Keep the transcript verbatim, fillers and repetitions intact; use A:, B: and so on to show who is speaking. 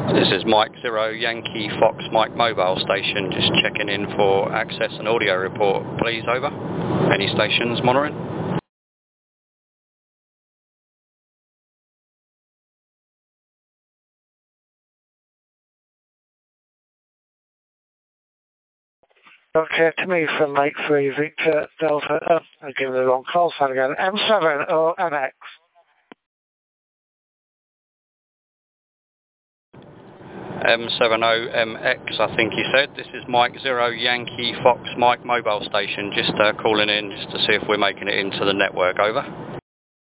A: This is Mike Zero Yankee Fox Mike mobile station, just checking in for access and audio report, please, over. Any stations monitoring?
B: Okay, to me from Mike three Victor Delta, uh, I'm giving the wrong call sign again, M seven or M X.
A: M seven O M X, I think you said. This is Mike Zero Yankee Fox Mike mobile station, just uh, calling in just to see if we're making it into the network, over.